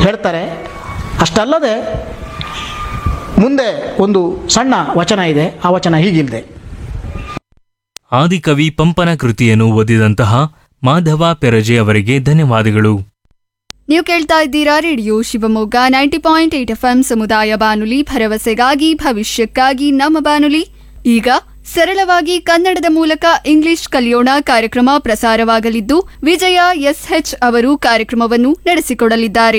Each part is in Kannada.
ಹೇಳ್ತಾರೆ. ಅಷ್ಟಲ್ಲದೆ ಮುಂದೆ ಒಂದು ಸಣ್ಣ ವಚನ ಇದೆ. ಆ ವಚನ ಹೀಗಿಲ್ದೆ: ಆದಿಕವಿ ಪಂಪನ ಕೃತಿಯನ್ನು ಓದಿದಂತಹ ಮಾಧವ ಪೆರಜೆ ಅವರಿಗೆ ಧನ್ಯವಾದಗಳು. ನೀವು ಕೇಳ್ತಾ ಇದ್ದೀರಾ ರೇಡಿಯೋ ಶಿವಮೊಗ್ಗ 90.8 FM ಸಮುದಾಯ ಬಾನುಲಿ, ಭರವಸೆಗಾಗಿ ಭವಿಷ್ಯಕ್ಕಾಗಿ ನಮ್ಮ ಬಾನುಲಿ. ಈಗ ಸರಳವಾಗಿ ಕನ್ನಡದ ಮೂಲಕ ಇಂಗ್ಲಿಷ್ ಕಲಿಯೋಣ ಕಾರ್ಯಕ್ರಮ ಪ್ರಸಾರವಾಗಲಿದ್ದು, ವಿಜಯ SH ಅವರು ಕಾರ್ಯಕ್ರಮವನ್ನು ನಡೆಸಿಕೊಡಲಿದ್ದಾರೆ.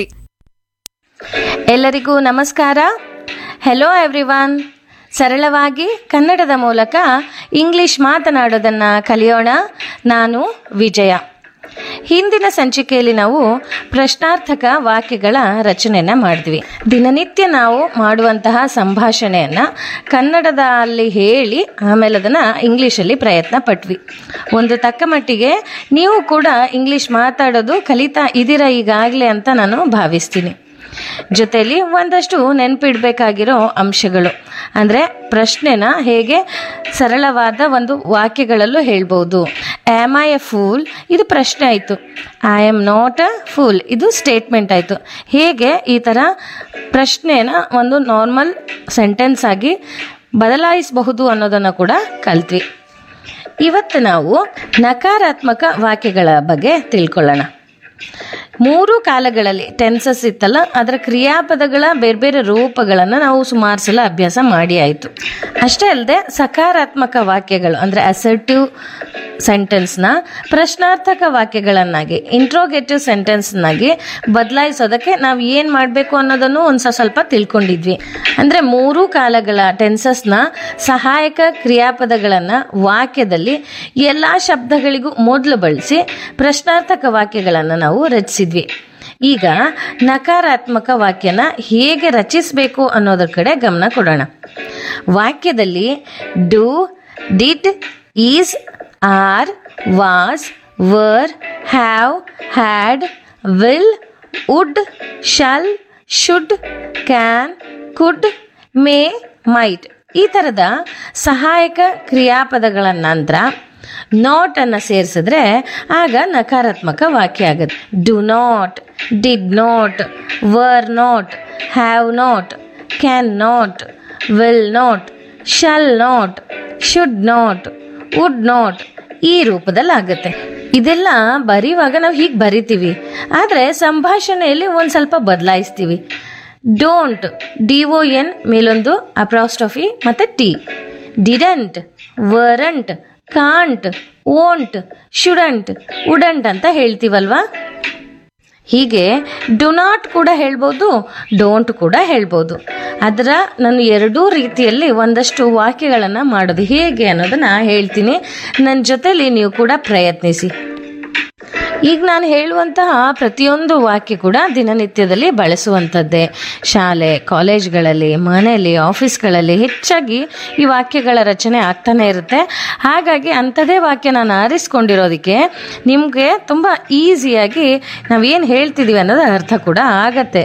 ಎಲ್ಲರಿಗೂ ನಮಸ್ಕಾರ. Hello everyone. ಸರಳವಾಗಿ ಕನ್ನಡದ ಮೂಲಕ ಇಂಗ್ಲಿಷ್ ಮಾತನಾಡೋದನ್ನು ಕಲಿಯೋಣ. ನಾನು ವಿಜಯ. ಹಿಂದಿನ ಸಂಚಿಕೆಯಲ್ಲಿ ನಾವು ಪ್ರಶ್ನಾರ್ಥಕ ವಾಕ್ಯಗಳ ರಚನೆಯನ್ನು ಮಾಡಿದ್ವಿ. ದಿನನಿತ್ಯ ನಾವು ಮಾಡುವಂತಹ ಸಂಭಾಷಣೆಯನ್ನು ಕನ್ನಡದಲ್ಲಿ ಹೇಳಿ ಆಮೇಲೆ ಅದನ್ನು ಇಂಗ್ಲೀಷಲ್ಲಿ ಪ್ರಯತ್ನ ಪಟ್ವಿ. ಒಂದು ತಕ್ಕ ಮಟ್ಟಿಗೆ ನೀವು ಕೂಡ ಇಂಗ್ಲೀಷ್ ಮಾತಾಡೋದು ಕಲಿತಾ ಇದ್ದೀರಾ ಈಗಾಗಲೇ ಅಂತ ನಾನು ಭಾವಿಸ್ತೀನಿ. ಜೊತೆಯಲ್ಲಿ ಒಂದಷ್ಟು ನೆನಪಿಡಬೇಕಾಗಿರೋ ಅಂಶಗಳು ಅಂದರೆ ಪ್ರಶ್ನೆನ ಹೇಗೆ ಸರಳವಾದ ಒಂದು ವಾಕ್ಯಗಳಲ್ಲೂ ಹೇಳ್ಬೋದು. ಆಮ್ ಐ ಎ ಫೂಲ್ ಇದು ಪ್ರಶ್ನೆ ಆಯಿತು. I am not a fool ಇದು ಸ್ಟೇಟ್ಮೆಂಟ್ ಆಯಿತು. ಹೇಗೆ ಈ ಥರ ಪ್ರಶ್ನೆನ ಒಂದು ನಾರ್ಮಲ್ ಸೆಂಟೆನ್ಸ್ ಆಗಿ ಬದಲಾಯಿಸಬಹುದು ಅನ್ನೋದನ್ನು ಕೂಡ ಕಲ್ತ್ವಿ. ಇವತ್ತು ನಾವು ನಕಾರಾತ್ಮಕ ವಾಕ್ಯಗಳ ಬಗ್ಗೆ ತಿಳ್ಕೊಳ್ಳೋಣ. 3 ಕಾಲಗಳಲ್ಲಿ ಟೆನ್ಸಸ್ ಇತ್ತಲ್ಲ, ಅದರ ಕ್ರಿಯಾಪದಗಳ ಬೇರೆ ಬೇರೆ ರೂಪಗಳನ್ನು ನಾವು ಸುಮಾರು ಸಲ ಅಭ್ಯಾಸ ಮಾಡಿ ಆಯಿತು. ಅಷ್ಟೇ ಅಲ್ಲದೆ ಸಕಾರಾತ್ಮಕ ವಾಕ್ಯಗಳು ಅಂದರೆ ಅಸರ್ಟಿವ್ ಸೆಂಟೆನ್ಸ್ನ ಪ್ರಶ್ನಾರ್ಥಕ ವಾಕ್ಯಗಳನ್ನಾಗಿ ಇಂಟ್ರೋಗೇಟಿವ್ ಸೆಂಟೆನ್ಸ್ನಾಗಿ ಬದಲಾಯಿಸೋದಕ್ಕೆ ನಾವು ಏನು ಮಾಡಬೇಕು ಅನ್ನೋದನ್ನು ಒಂದು ಸ್ವಲ್ಪ ತಿಳ್ಕೊಂಡಿದ್ವಿ. ಅಂದರೆ 3 ಕಾಲಗಳ ಟೆನ್ಸಸ್ನ ಸಹಾಯಕ ಕ್ರಿಯಾಪದಗಳನ್ನು ವಾಕ್ಯದಲ್ಲಿ ಎಲ್ಲ ಶಬ್ದಗಳಿಗೂ ಮೊದಲು ಬಳಸಿ ಪ್ರಶ್ನಾರ್ಥಕ ವಾಕ್ಯಗಳನ್ನು ನಾವು ರಚಿಸಿದ್ವಿ. ಈಗ ನಕಾರಾತ್ಮಕ ವಾಕ್ಯನ ಹೇಗೆ ರಚಿಸಬೇಕು ಅನ್ನೋದ್ರ ಕಡೆ ಗಮನ ಕೊಡೋಣ. ವಾಕ್ಯದಲ್ಲಿ do, did, is, R, was, var, have, had, will, wood, shall, should, can, could, May, mite ಈ ಥರದ ಸಹಾಯಕ ಕ್ರಿಯಾಪದಗಳ ನಂತರ ನಾಟ್ ಅನ್ನು ಸೇರಿಸಿದ್ರೆ ಆಗ ನಕಾರಾತ್ಮಕ ವಾಕ್ಯ ಆಗುತ್ತೆ. Do not, did not, were not, have not, can not, will not, shall not, should not, would not ಈ ರೂಪದಲ್ಲಿ ಆಗುತ್ತೆ. ಇದೆಲ್ಲ ಬರೆಯುವಾಗ ನಾವು ಹೀಗೆ ಬರಿತೀವಿ, ಆದರೆ ಸಂಭಾಷಣೆಯಲ್ಲಿ ಒಂದು ಸ್ವಲ್ಪ ಬದಲಾಯಿಸ್ತೀವಿ. ಡೋಂಟ್ DON ಮೇಲೊಂದು ಅಪ್ರಾಸ್ಟ್ರಫಿ ಮತ್ತು T. Didn't, ವರಂಟ್, can't, won't, shouldn't, wouldn't ಅಂತ ಹೇಳ್ತೀವಲ್ವಾ. ಹೀಗೆ ಡು ನಾಟ್ ಕೂಡ ಹೇಳ್ಬೋದು, ಡೋಂಟ್ ಕೂಡ ಹೇಳ್ಬೋದು. ಅದರ ನಾನು 2 ರೀತಿಯಲ್ಲಿ ಒಂದಷ್ಟು ವಾಕ್ಯಗಳನ್ನು ಮಾಡೋದು ಹೇಗೆ ಅನ್ನೋದನ್ನು ಹೇಳ್ತೀನಿ. ನನ್ನ ಜೊತೆಲಿ ನೀವು ಕೂಡ ಪ್ರಯತ್ನಿಸಿ. ಈಗ ನಾನು ಹೇಳುವಂತಹ ಪ್ರತಿಯೊಂದು ವಾಕ್ಯ ಕೂಡ ದಿನನಿತ್ಯದಲ್ಲಿ ಬಳಸುವಂಥದ್ದೇ. ಶಾಲೆ, ಕಾಲೇಜ್ಗಳಲ್ಲಿ, ಮನೆಯಲ್ಲಿ, ಆಫೀಸ್ಗಳಲ್ಲಿ ಹೆಚ್ಚಾಗಿ ಈ ವಾಕ್ಯಗಳ ರಚನೆ ಆಗ್ತಾನೆ ಇರುತ್ತೆ. ಹಾಗಾಗಿ ಅಂಥದ್ದೇ ವಾಕ್ಯ ನಾನು ಆರಿಸ್ಕೊಂಡಿರೋದಕ್ಕೆ ನಿಮಗೆ ತುಂಬ ಈಸಿಯಾಗಿ ನಾವೇನು ಹೇಳ್ತಿದ್ದೀವಿ ಅನ್ನೋದು ಅರ್ಥ ಕೂಡ ಆಗತ್ತೆ.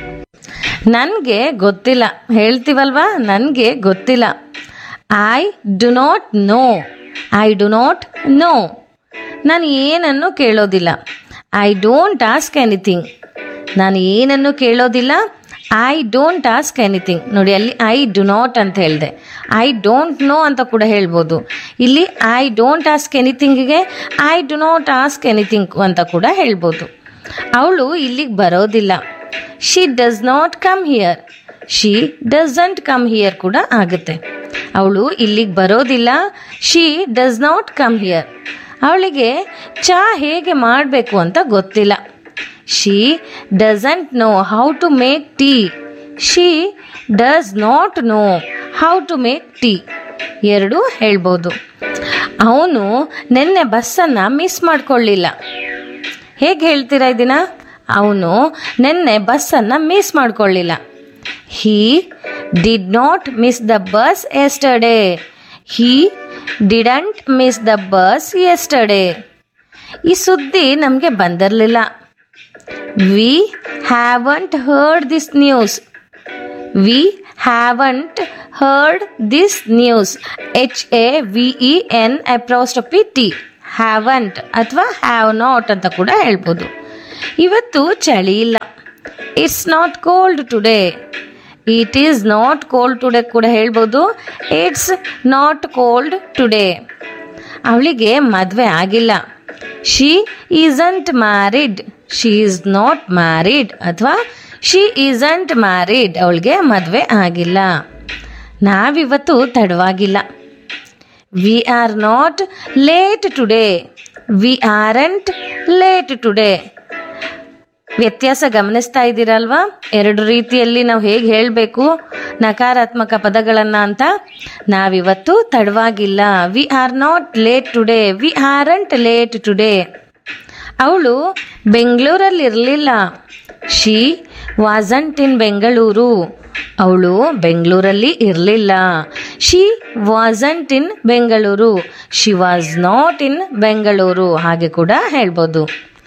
ನನಗೆ ಗೊತ್ತಿಲ್ಲ ಹೇಳ್ತೀವಲ್ವಾ, ನನಗೆ ಗೊತ್ತಿಲ್ಲ. I do not no, I do not no ನಾನು ಏನನ್ನು ಕೇಳೋದಿಲ್ಲ. ಐ ಡೋಂಟ್ ಆಸ್ಕ್ ಎನಿಥಿಂಗ್ ನಾನು ಏನನ್ನು ಕೇಳೋದಿಲ್ಲ. ಐ ಡೋಂಟ್ ಆಸ್ಕ್ ಎನಿಥಿಂಗ್ ನೋಡಿ, ಅಲ್ಲಿ ಐ ಡು ನಾಟ್ ಅಂತ ಹೇಳಿದೆ. ಐ ಡೋಂಟ್ ನೋ ಅಂತ ಕೂಡ ಹೇಳ್ಬೋದು. ಇಲ್ಲಿ I don't ask ಎನಿಥಿಂಗಿಗೆ I do not ask anything ಅಂತ ಕೂಡ ಹೇಳ್ಬೋದು. ಅವಳು ಇಲ್ಲಿಗೆ ಬರೋದಿಲ್ಲ. She does not come here, she doesn't come here ಕೂಡ ಆಗುತ್ತೆ. ಅವಳು ಇಲ್ಲಿಗೆ ಬರೋದಿಲ್ಲ. She does not come here. ಅವಳಿಗೆ ಚಹಾ ಹೇಗೆ ಮಾಡಬೇಕು ಅಂತ ಗೊತ್ತಿಲ್ಲ. She doesn't know how to make tea. She does not know how to make tea 2 ಹೇಳ್ಬೋದು. ಅವನು ನಿನ್ನೆ ಬಸ್ಸನ್ನು ಮಿಸ್ ಮಾಡ್ಕೊಳ್ಳಿಲ್ಲ. ಹೇಗೆ ಹೇಳ್ತೀರಾ ಇದನ್ನ? ಅವನು ನಿನ್ನೆ ಬಸ್ಸನ್ನು miss ಮಾಡ್ಕೊಳ್ಳಿಲ್ಲ. He did not miss the bus yesterday. He didn't miss the bus yesterday. ಈ ಸುದ್ದಿ ನಮಗೆ ಬಂದಿರಲಿಲ್ಲ. V haven't heard this news. V haven't heard this news. HAVEN ಅಪ್ರಾಸ್ಟ್ರಫಿ T. Haven't ಅಥವಾ ಹ್ಯಾವ್ ನಾಟ್ ಅಂತ ಕೂಡ ಹೇಳ್ಬೋದು. ಇವತ್ತು ಚಳಿ ಇಲ್ಲ. It's not cold today. It is not cold today ಕೂಡ ಹೇಳ್ಬೋದು. It's not cold today. ಅವಳಿಗೆ ಮದುವೆ ಆಗಿಲ್ಲ. She isn't married. She is not married ಅಥವಾ ಶಿ ಈಸಂಟ್ ಮ್ಯಾರಿಡ್. ಅವಳಿಗೆ ಮದುವೆ ಆಗಿಲ್ಲ. ನಾವಿವತ್ತು ತಡವಾಗಿಲ್ಲ. We are not late today. V aren't late today. ವ್ಯತ್ಯಾಸ ಗಮನಿಸ್ತಾ ಇದ್ದೀರಲ್ವಾ? ಎರಡು ರೀತಿಯಲ್ಲಿ ನಾವು ಹೇಗೆ ಹೇಳಬೇಕು ನಕಾರಾತ್ಮಕ ಪದಗಳನ್ನು ಅಂತ. ನಾವಿವತ್ತು ತಡವಾಗಿಲ್ಲ. We are not late today. V aren't late today. ಅವಳು ಬೆಂಗಳೂರಲ್ಲಿ ಇರಲಿಲ್ಲ. ಶಿ ವಾಸಂಟ್ ಇನ್ ಬೆಂಗಳೂರು. ಅವಳು ಬೆಂಗಳೂರಲ್ಲಿ ಇರಲಿಲ್ಲ. She wasn't in Bengaluru. She was not in Bengaluru. ಹಾಗೆ ಕೂಡ ಹೇಳ್ಬೋದು.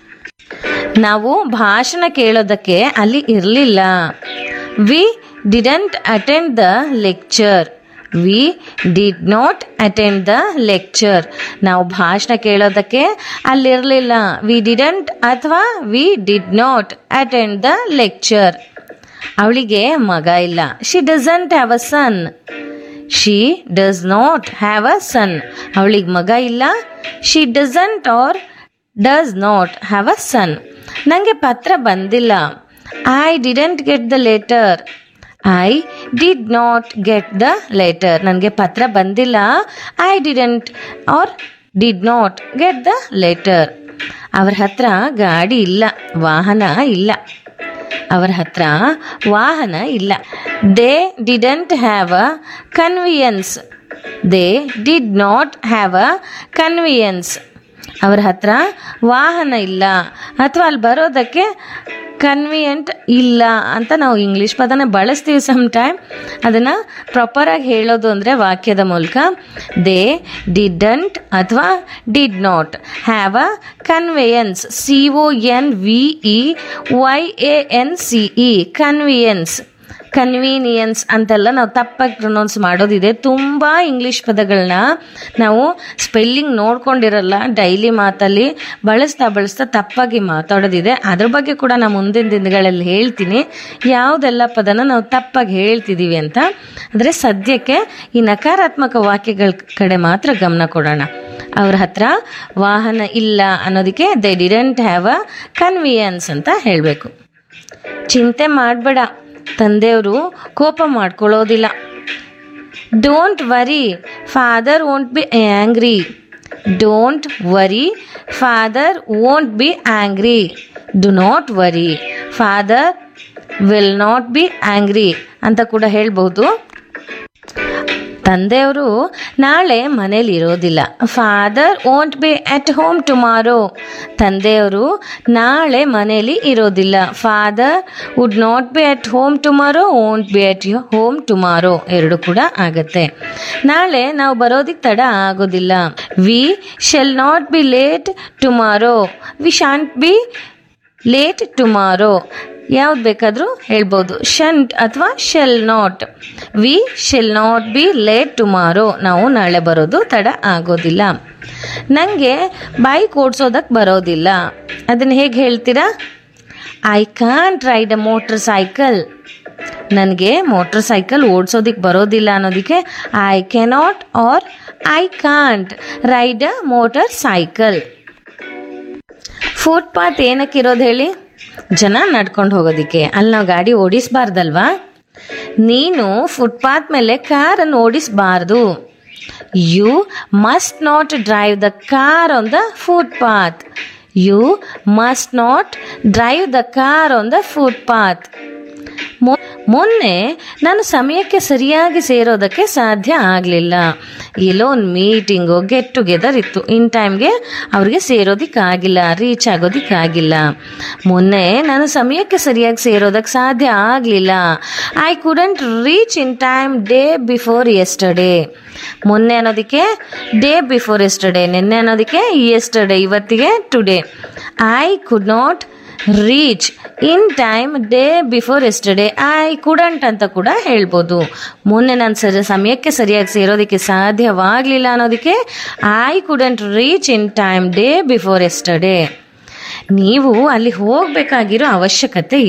ನಾವು ಭಾಷಣ ಕೇಳೋದಕ್ಕೆ ಅಲ್ಲಿ ಇರಲಿಲ್ಲ. V didn't attend the lecture. We did not attend the lecture. ನಾವು ಭಾಷಣ ಕೇಳೋದಕ್ಕೆ ಅಲ್ಲಿರಲಿಲ್ಲ. ವಿ ಡಿಡಂಟ್ ಅಥವಾ we did not attend the lecture. ಅವಳಿಗೆ ಮಗ ಇಲ್ಲ. She doesn't have a sun. She does not have a ಸನ್. ಅವಳಿಗೆ ಮಗ ಇಲ್ಲ. She doesn't R does not have a ಸನ್. ನನಗೆ ಪತ್ರ ಬಂದಿಲ್ಲ. I didn't get the letter. I did not get the letter. ನನಗೆ ಪತ್ರ ಬಂದಿಲ್ಲ. I didn't R did not get the letter. ಅವ್ರ ಹತ್ರ ಗಾಡಿ ಇಲ್ಲ, ವಾಹನ ಇಲ್ಲ. ಅವರ ಹತ್ರ ವಾಹನ ಇಲ್ಲ. They didn't have a convenience. They did not have a convenience. ಅವರ ಹತ್ರ ವಾಹನ ಇಲ್ಲ ಅಥವಾ ಅಲ್ಲಿ ಬರೋದಕ್ಕೆ ಕನ್ವಿಯೆಂಟ್ ಇಲ್ಲ ಅಂತ ನಾವು ಇಂಗ್ಲೀಷ್ ಪದನ ಬಳಸ್ತೀವಿ ಸಮ್ ಟೈಮ್. ಅದನ್ನು ಪ್ರಾಪರಾಗಿ ಹೇಳೋದು ಅಂದರೆ ವಾಕ್ಯದ ಮೂಲಕ. ದೇ ಡಿಡಂಟ್ ಅಥವಾ did not have a ಕನ್ವೆಯನ್ಸ್. CONVEYANCE convenience. Convenience ಅಂತೆಲ್ಲ ನಾವು ತಪ್ಪಾಗಿ ಪ್ರೊನೌನ್ಸ್ ಮಾಡೋದಿದೆ. ತುಂಬ ಇಂಗ್ಲೀಷ್ ಪದಗಳನ್ನ ನಾವು ಸ್ಪೆಲ್ಲಿಂಗ್ ನೋಡ್ಕೊಂಡಿರಲ್ಲ. ಡೈಲಿ ಮಾತಲ್ಲಿ ಬಳಸ್ತಾ ತಪ್ಪಾಗಿ ಮಾತಾಡೋದಿದೆ. ಅದ್ರ ಬಗ್ಗೆ ಕೂಡ ನಾನು ಮುಂದಿನ ದಿನಗಳಲ್ಲಿ ಹೇಳ್ತೀನಿ ಯಾವುದೆಲ್ಲ ಪದನ ನಾವು ತಪ್ಪಾಗಿ ಹೇಳ್ತಿದ್ದೀವಿ ಅಂತ. ಆದರೆ ಸದ್ಯಕ್ಕೆ ಈ ನಕಾರಾತ್ಮಕ ವಾಕ್ಯಗಳ ಕಡೆ ಮಾತ್ರ ಗಮನ ಕೊಡೋಣ. ಅವ್ರ ಹತ್ರ ವಾಹನ ಇಲ್ಲ ಅನ್ನೋದಕ್ಕೆ they didn't have a convenience ಅಂತ ಹೇಳಬೇಕು. ಚಿಂತೆ ಮಾಡಬೇಡ, ತಂದೆಯವರು ಕೋಪ ಮಾಡ್ಕೊಳ್ಳೋದಿಲ್ಲ. Don't worry, father won't be angry. Don't worry, father won't be angry. Do not worry, father will not be angry ಅಂತ ಕೂಡ ಹೇಳ್ಬೋದು. ತಂದೆಯವರು ನಾಳೆ ಮನೇಲಿ ಇರೋದಿಲ್ಲ. Father won't be at home tomorrow. ತಂದೆಯವರು ನಾಳೆ ಮನೇಲಿ ಇರೋದಿಲ್ಲ. Father would not be at home tomorrow, won't be at home tomorrow ಎರಡು ಕೂಡ ಆಗತ್ತೆ. ನಾಳೆ ನಾವು ಬರೋದಕ್ಕೆ ತಡ ಆಗೋದಿಲ್ಲ. V shall not be late tomorrow. V ಶಾಂಟ್ be late tomorrow. ಯಾವ್ದು ಬೇಕಾದರೂ ಹೇಳ್ಬೋದು, ಶಂಟ್ ಅಥವಾ shall not. V shall not be late tomorrow. ನಾವು ನಾಳೆ ಬರೋದು ತಡ ಆಗೋದಿಲ್ಲ. ನನಗೆ ಬೈಕ್ ಓಡಿಸೋದಕ್ಕೆ ಬರೋದಿಲ್ಲ. ಅದನ್ನು ಹೇಗೆ ಹೇಳ್ತೀರಾ? I can't ride a motor cycle. ನನಗೆ ಮೋಟರ್ ಸೈಕಲ್ ಓಡಿಸೋದಕ್ಕೆ ಬರೋದಿಲ್ಲ ಅನ್ನೋದಕ್ಕೆ I cannot R I can't ride a motor cycle. Footpath ಏನಕ್ಕಿರೋದು ಹೇಳಿ? ಜನ ನಡ್ಕೊಂಡು ಹೋಗೋದಿಕ್ಕೆ. ಅಲ್ಲಿ ನಾವು ಗಾಡಿ ಓಡಿಸಬಾರ್ದಲ್ವಾ? ನೀನು ಫುಟ್ಪಾತ್ ಮೇಲೆ ಕಾರನ್ನು ಓಡಿಸಬಾರ್ದು. You must not drive the car on the footpath. You must not drive the car on the footpath. ಮೊನ್ನೆ ನಾನು ಸಮಯಕ್ಕೆ ಸರಿಯಾಗಿ ಸೇರೋದಕ್ಕೆ ಸಾಧ್ಯ ಆಗಲಿಲ್ಲ. ಎಲ್ಲೋ ಒಂದು ಮೀಟಿಂಗು ಗೆಟ್ ಟುಗೆದರ್ ಇತ್ತು. ಇನ್ ಟೈಮ್ಗೆ ಅವ್ರಿಗೆ ಸೇರೋದಕ್ಕಾಗಿಲ್ಲ, ರೀಚ್ ಆಗೋದಕ್ಕಾಗಿಲ್ಲ. ಮೊನ್ನೆ ನಾನು ಸಮಯಕ್ಕೆ ಸರಿಯಾಗಿ ಸೇರೋದಕ್ಕೆ ಸಾಧ್ಯ ಆಗಲಿಲ್ಲ. I couldn't reach in time day before yesterday. ಮೊನ್ನೆ ಅನ್ನೋದಕ್ಕೆ ಡೇ ಬಿಫೋರ್ ಯೆಸ್ಟರ್ಡೇ, ನಿನ್ನೆ ಅನ್ನೋದಕ್ಕೆ ಯೆಸ್ಟರ್ಡೇ, ಇವತ್ತಿಗೆ today. I could not reach in time day before yesterday. I couldn't ಅಂತ ಕೂಡ ಹೇಳ್ಬೋದು. ಮೊನ್ನೆ ನಾನು ಸಮಯಕ್ಕೆ ಸರಿಯಾಗಿ ಸೇರೋದಕ್ಕೆ ಸಾಧ್ಯವಾಗಲಿಲ್ಲ ಅನ್ನೋದಕ್ಕೆ I couldn't reach in time day before yesterday. ನೀವು ಅಲ್ಲಿ ಹೋಗಬೇಕಾಗಿರೋ ಅವಶ್ಯಕತೆ